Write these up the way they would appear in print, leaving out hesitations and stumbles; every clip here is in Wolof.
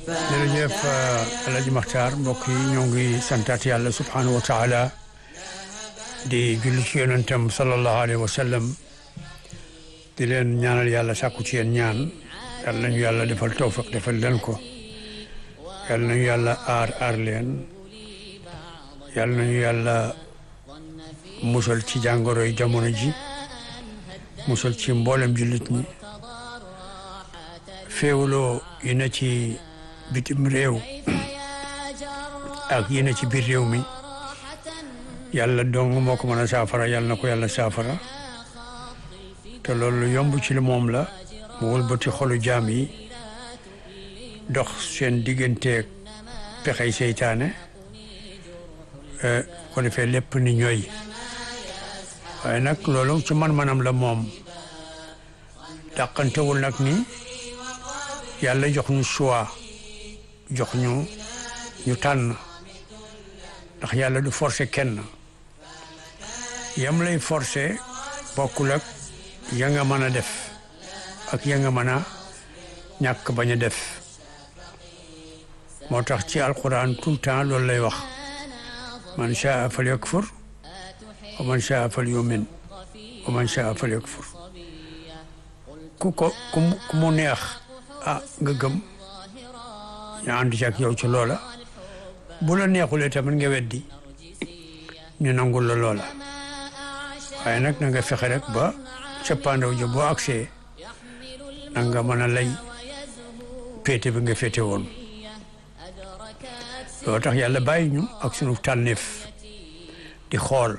jërëjëf El Hadj Makhtar mbokk yi ñoo ngi santaat yàlla subhanahu wa taala di julli ci yonentam sallallahu alayhi wa sallam di leen ñaanal yàlla sàkku ci yéen ñaan yàlla nañu yàlla defal tawfiq defal leen ko yàlla nañu yàlla aar leen yàlla nañu yàlla musal ci jàngoro yi jamono ji musal ci mboolem jullit ñi féewuloo yi na ci bitim réew ak yi na ci biir réew mi yàlla dong moo ko mën a saafara yàlla na ko yàlla saafara te loolu yomb ci li moom la mu wëlbati xolu jaam yi dox seen digganteeg pexey seytaane ko defee lépp ni ñooy waaye nag loolu ci man-manam la moom dàqantewul nag ni yàlla jox ñu choix jox ñu tànn ndax yàlla du forcer kenn yam lay forcer bokkul ak ya nga mën a def ak ya nga mën a ñàkk bañ a def moo tax ci alquran tout le temps loolu lay wax man shaa fal yakfur wa man shaa fal yumin wa man shaa fal yakfur ku mu neex nga gëm ñu ànd ci ak yow ci loola bu la neexulee tamit nga weddi ñu nangul la loola waaye nag na nga fexe rek ba cappaandaw ja boo agsee na nga mën a lay féete bi nga féete woon loolu tax yàlla bàyyi ñu ak sunu tànneef di xool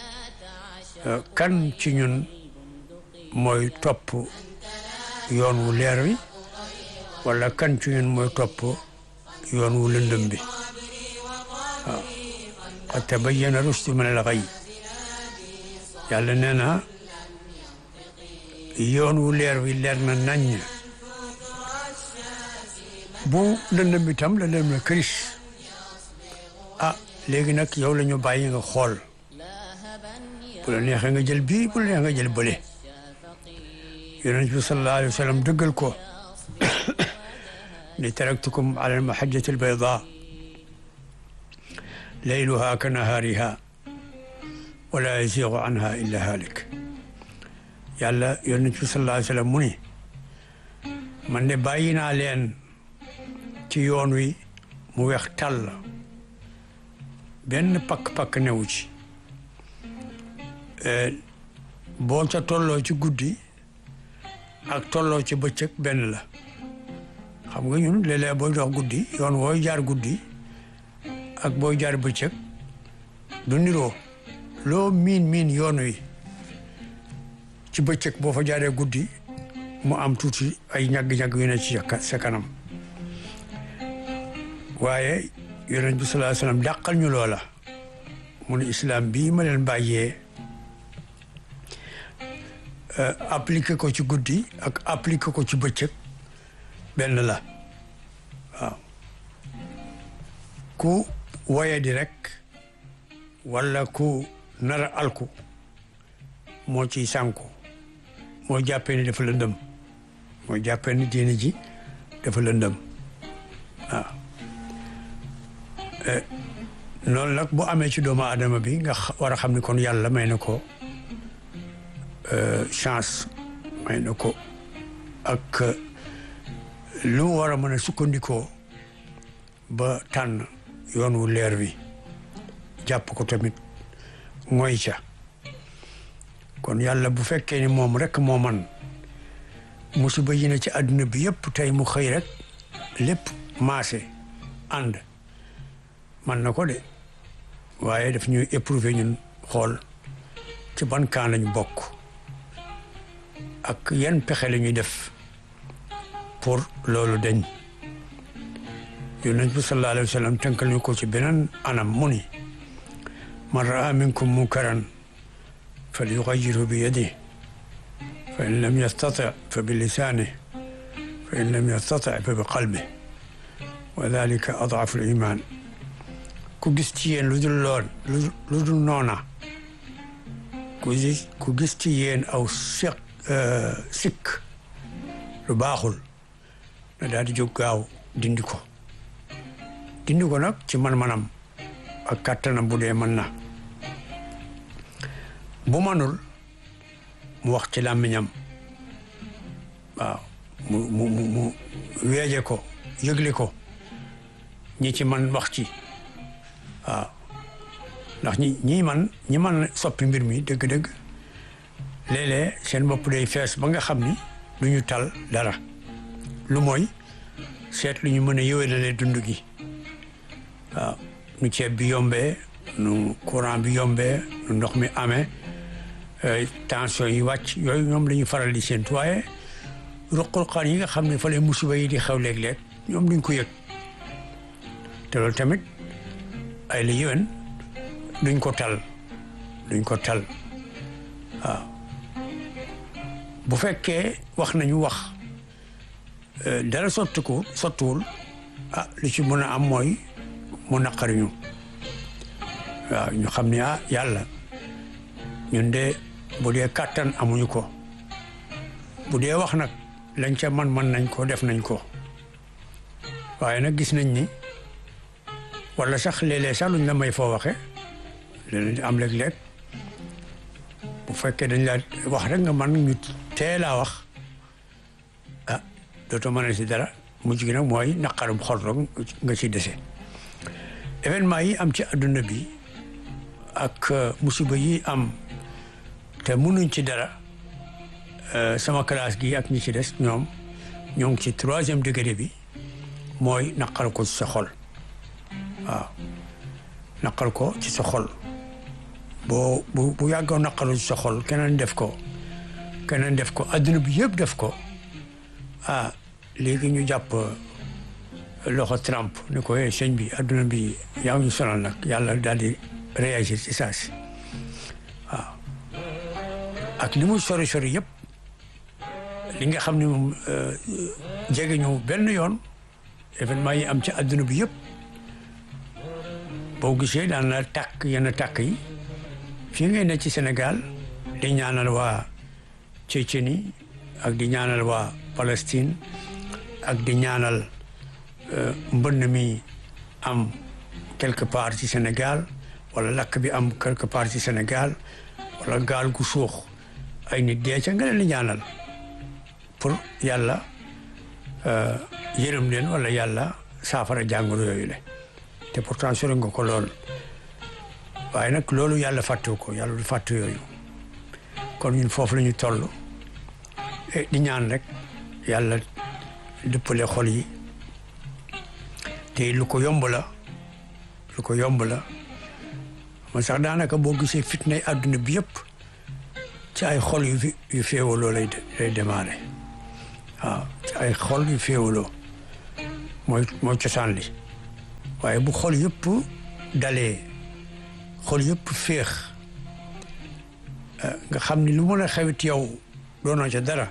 kan ci ñun mooy topp yoon wu leer wi wala kan ci ñun mooy topp yoon wu lëndëm bi waaw qad tabayyana rushdu min al-ghayy yàlla nee na yoon wu leer wi leer na naññ bu lëndëm bi tam la lëm na këris léegi nag yow la ñu bàyyi nga xool bu la neexee nga jël bii bu la neexee nga jël bële yonent bi sallallahu alayhi wa sallam dëggal ko ni taraktukum ala almahajjati albayda layluha ka nahaariha wala yazigu anha illa halik yàlla yonent bi sallallahu alayhi wa sallam mu ni man de bàyyi naa leen ci yoon wi mu weex tàll benn pakk-pakk newu ci boo ca tolloo ci guddi ak tolloo ci bëccëg benn la xam nga ñun léeg-léeg booy dox guddi yoon wooy jaar guddi ak booy jaar bëccëg du niroo loo miin yoon wi ci bëccëg boo fa jaaree guddi mu am tuuti ay ñagg-ñagg yu ne ci sa kanam waaye yonent bi sallallahu alayhi wasallam dàqal ñu loola mu ne islam bii ma leen bàyyee appliqué ko ci guddi ak appliqué ko ci bëccëg benn la waaw ku woye di rek wala ku nara alku moo ciy sànku moo jàppee ni dafa lëndëm moo jàppee ni diine ji dafa lëndëm waaw loolu nag bu amee ci doomu aadama bi nga war a xam ni kon yàlla may na ko chance may na ko ak lu mu war a mën a sukkandikoo ba tànn yoon wu leer wi jàpp ko tamit mooy ca kon yàlla bu fekkee ni moom rek moo man musiba yi ne ci àdduna bi yëpp tey mu xëy rek lépp maase ànd man na ko de waaye daf ñuy éprouver ñun xool ci ban kaan lañu bokk ak yan pexe la ñuy def pour loolu dañ yonent bi sallallahu alayhi wa sallam tënkal ñu ko ci beneen anam mu ni man raa minkum munkaran fal yughayyiru bi yadihi fa in lam yastati fa bi lisanihi fa in lam yastati fa bi qalbihi wa dhalika ad'afu al-iman ku gis ci yéen lu dul lool lu dul noona ku gis ci yéen aw sikk lu baaxul na daal di jóg gaaw dindi ko dindi ko nag ci man-manam ak kàttanam bu dee mën na bu manul mu wax ci làmmiñam waaw mu weeje ko yëgle ko ñi ci man wax ci waaw ndax ñi man soppi mbir mi dëgg-dëgg léeg-léeg seen bopp day fees ba nga xam ni du ñu tal dara lu mooy seet lu ñu mën a yëwénale dund gi waaw nu ceeb bi yombee nu courant bi yombee nu ndox mi amee tension yi wàcc yooyu ñoom la ñu faral di séentu waaye ruq-ruqaan yi nga xam ne fa lay musiba yi di xew léeg-léeg ñoom duñ ko yëg te loolu tamit ay la yëwen duñ ko tal waaw bu fekkee wax nañu wax dara sottiwul lu ci mën a am mooy mu naqariñu waaw ñu xam ne yàlla ñun de bu dee kàttan amuñu ko bu dee wax nag lañ ca mën nañ ko def nañ ko waaye nag gis nañ ni wala sax léeg-léeg sax luñ la may foo waxe léeg-léeg am léeg-léeg bu fekkee dañ laa wax rek nga man ñu teelaa wax dootoo mën a si dara mujj gi nag mooy naqarum xol rek nga ci dese événement yi am ci adduna bi ak musiba yi am te mënuñ ci dara sama classe gi ak ñi ci des ñoom ñoo ngi ci 3e degré bi mooy naqar ko ci sa xol waaw naqar ko ci sa xol bu yàggoo naqaru ci sa xol keneen def ko adduna bi yëpp def ko léegi ñu jàpp loxo Trump ni ko sëñ bi adduna bi yaa ngi ñu sonal nag yàlla daal di réagir ci saa si waaw ak li muy sori yëpp li nga xam ne moom jege ñu benn yoon événement yi am ci adduna bi yëpp boo gisee daan na tàkk yenn tàkk yi fii ngay ne ci Sénégal di ñaanal waa Tchétchénie ak di ñaanal waa Palestine ak di ñaanal mbënn mi am quelque part ci Sénégal wala lakk bi am quelque part ci Sénégal wala gaal gu suux ay nit dee ca nga leen di ñaanal pour yàlla yërëm leen wala yàlla saafara jàngoro yooyu le te pourtant sori nga ko lool waaye nag loolu yàlla fàttewu ko yàlla du fàtte yooyu kon ñun foofu la ñu toll di ñaan rek yàlla dëppale xol yi te lu ko yomb la man sax daanaka boo gisee fitnay àdduna bi yëpp ci ay xol yu féewaloo lay démarré waaw ci ay xol yu féewaloo mooy cosaan li waaye bu xol yëpp dalee xol yëpp féex nga xam ni lu mën a xewit yow doonoo ca dara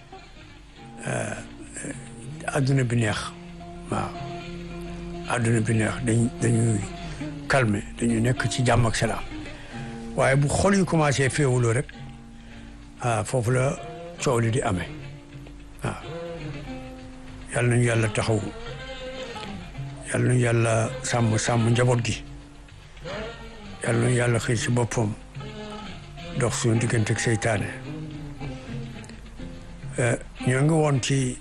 adduna bi neex waaw adduna bi neex dañuy calmer dañuy nekk ci jàmm ak salaam waaye bu xol yu commencé féewuloo rek foofu la coow li di amee waaw yàlla nañu yàlla taxaw yàlla nañu yàlla sàmm njaboot gi yàlla nañu yàlla xiir ci boppam dox suñu diggante ak seytaane ñoo ngi woon ci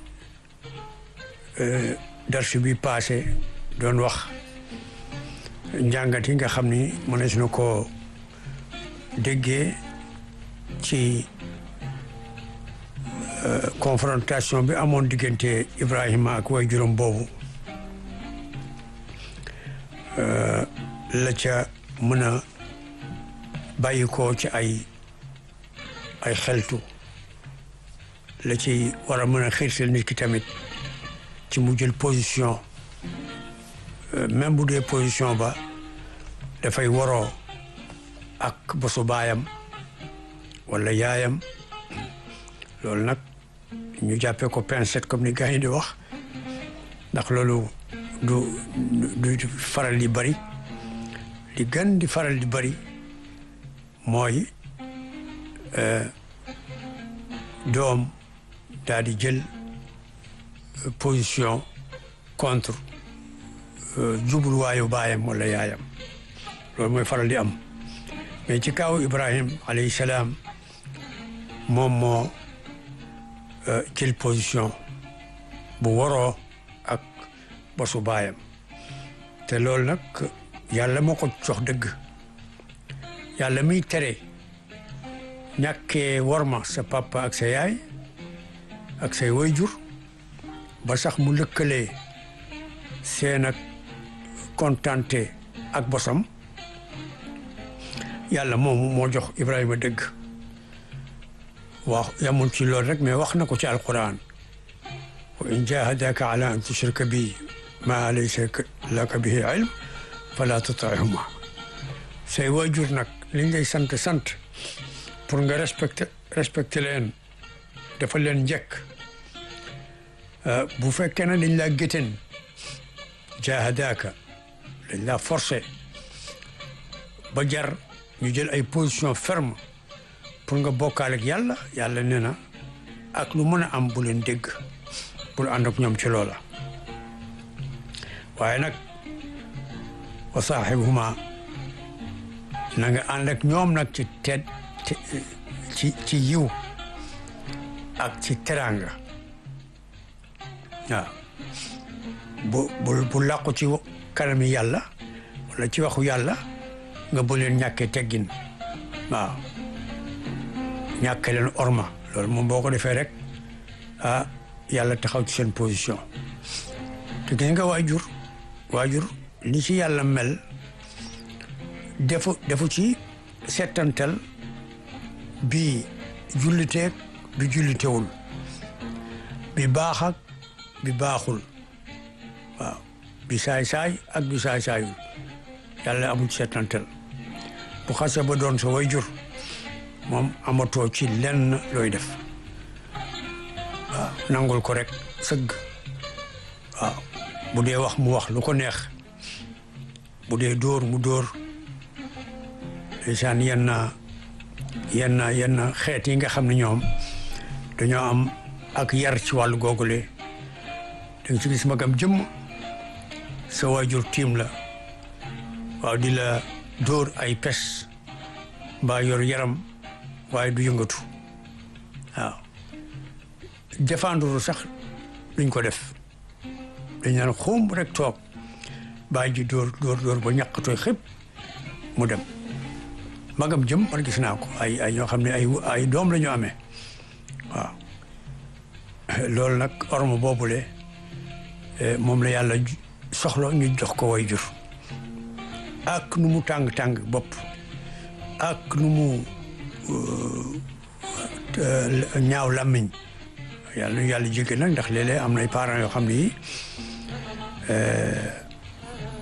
darsu bi passé doon wax njàngat yi nga xam ni mënees na ko déggee ci confrontation bi amoon diggante Ibrahima ak way juróom boobu la ca mën a bàyyi ko ci ay xeltu la ci war a mën a xiirtal nit ki tamit ci mu jël position même bu dee position ba dafay waroo ak bosu baayam wala yaayam loolu nag ñu jàppee ko pincette comme ni gars yi di wax ndax loolu du faral di bari li gën di faral di bari mooy doom daal di jël position contre jubluwaayu baayam wala yaayam loolu mooy faral di am mais ci kaw Ibrahim alayhi salaam moom moo jël position bu waroo ak bosu baayam te loolu nag yàlla moo ko jox dëgg yàlla miy tere ñàkkee worma sa papa ak sa yaay ak say waajur ba sax mu lëkkalee seen ak kontante ak bosam yàlla moomu moo jox Ibrahima dëgg wax yamul ci loolu rek mais wax na ko ci alquran wa in jahadaka ala an tushrika bi ma laysa laka bihi ilm fala tutihuma say waajur nag liñ lay sant pour nga respecté leen dafa leen njëkk bu fekkee ne dañ laa gétteen jahadaka dañ laa forcé ba jar ñu jël ay position ferme pour nga bokkaale ak yàlla nee na ak lu mën a am bu leen dégg pour ànd ak ñoom ci loola waaye nag wa saaxibuhuma na nga ànd ak ñoom nag ci ci yiw ak ci teraanga waaw bu làqu ci kanami yàlla wala ci waxu yàlla nga bu leen ñàkkee teggin waaw ñàkkee leen orma loolu moom boo ko defee rek yàlla taxaw ci seen position te gis nga waajur li ci yàlla mel defu ci settantal bi julliteeg bi jullitewul bi baax ak bi baaxul waaw bi saay-saay ak bi saay-saayul yàlla amul settantal bu xase ba doon sa waajur moom amatoo ci lenn looy def waaw nangul ko rek sëgg waaw bu dee wax mu wax lu ko neex bu dee dóor mu dóor ndeysaan yenn xeet yi nga xam ne ñoom dañoo am ak yar ci wàllu googule da nga ci gis magam jëmm sa waajur tiim la waaw di la dóor ay pes mbaa yor yaram waaye du yëngatu waaw défendre sax duñ ko def dañ naan xuum rek toog bàyyi ji dóor ba ñàkkatooy xëpp mu dem magam jëm man gis naa ko ay ñoo xam ne ay doom la ñu amee waaw loolu nag orma boobule moom la yàlla soxla ñu jox ko way jur ak nu mu tàng bopp ak nu mu ñaaw làmmiñ yàlla jéggal nag ndax léeg-léeg am nay parents yoo xam ne